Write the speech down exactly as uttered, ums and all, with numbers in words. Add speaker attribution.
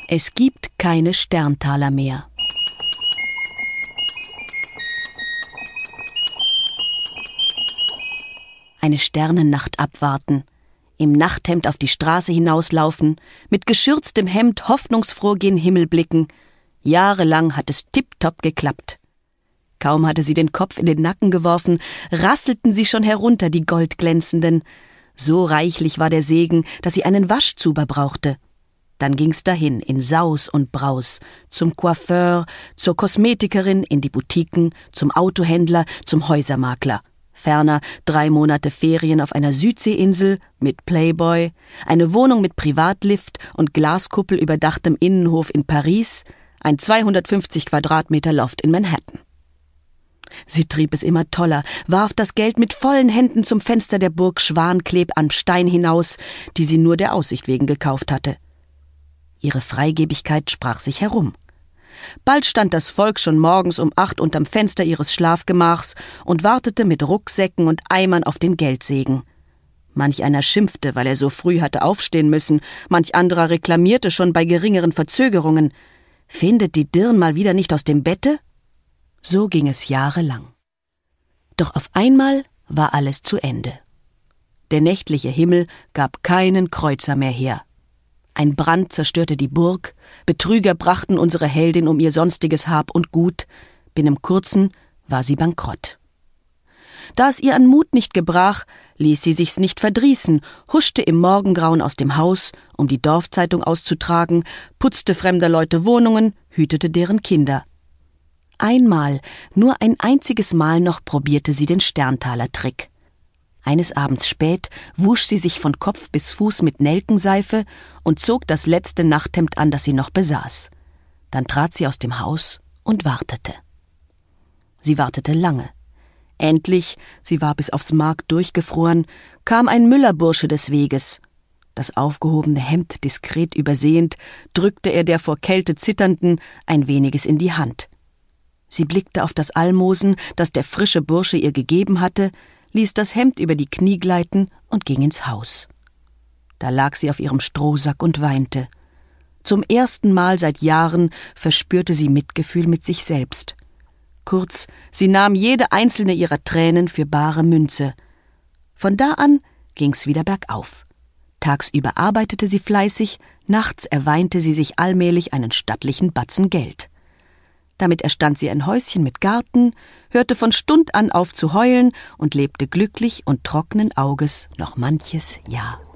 Speaker 1: Es gibt keine Sterntaler mehr. Eine Sternennacht abwarten, im Nachthemd auf die Straße hinauslaufen, mit geschürztem Hemd hoffnungsfroh gen Himmel blicken. Jahrelang hat es tipptopp geklappt. Kaum hatte sie den Kopf in den Nacken geworfen, rasselten sie schon herunter, die goldglänzenden. So reichlich war der Segen, dass sie einen Waschzuber brauchte. Dann ging's dahin, in Saus und Braus, zum Coiffeur, zur Kosmetikerin, in die Boutiquen, zum Autohändler, zum Häusermakler. Ferner drei Monate Ferien auf einer Südseeinsel mit Playboy, eine Wohnung mit Privatlift und Glaskuppel überdachtem Innenhof in Paris, ein zweihundertfünfzig Quadratmeter Loft in Manhattan. Sie trieb es immer toller, warf das Geld mit vollen Händen zum Fenster der Burg Schwankleb am Stein hinaus, die sie nur der Aussicht wegen gekauft hatte. Ihre Freigebigkeit sprach sich herum. Bald stand das Volk schon morgens um acht unterm Fenster ihres Schlafgemachs und wartete mit Rucksäcken und Eimern auf den Geldsegen. Manch einer schimpfte, weil er so früh hatte aufstehen müssen, manch anderer reklamierte schon bei geringeren Verzögerungen. Findet die Dirn mal wieder nicht aus dem Bette? So ging es jahrelang. Doch auf einmal war alles zu Ende. Der nächtliche Himmel gab keinen Kreuzer mehr her. Ein Brand zerstörte die Burg, Betrüger brachten unsere Heldin um ihr sonstiges Hab und Gut, binnen Kurzen war sie bankrott. Da es ihr an Mut nicht gebrach, ließ sie sich's nicht verdrießen, huschte im Morgengrauen aus dem Haus, um die Dorfzeitung auszutragen, putzte fremder Leute Wohnungen, hütete deren Kinder. Einmal, nur ein einziges Mal noch probierte sie den Sterntaler-Trick. Eines Abends spät wusch sie sich von Kopf bis Fuß mit Nelkenseife und zog das letzte Nachthemd an, das sie noch besaß. Dann trat sie aus dem Haus und wartete. Sie wartete lange. Endlich, sie war bis aufs Mark durchgefroren, kam ein Müllerbursche des Weges. Das aufgehobene Hemd diskret übersehend, drückte er der vor Kälte Zitternden ein weniges in die Hand. Sie blickte auf das Almosen, das der frische Bursche ihr gegeben hatte, ließ das Hemd über die Knie gleiten und ging ins Haus. Da lag sie auf ihrem Strohsack und weinte. Zum ersten Mal seit Jahren verspürte sie Mitgefühl mit sich selbst. Kurz, sie nahm jede einzelne ihrer Tränen für bare Münze. Von da an ging's wieder bergauf. Tagsüber arbeitete sie fleißig, nachts erweinte sie sich allmählich einen stattlichen Batzen Geld. Damit erstand sie ein Häuschen mit Garten, hörte von Stund an auf zu heulen und lebte glücklich und trockenen Auges noch manches Jahr.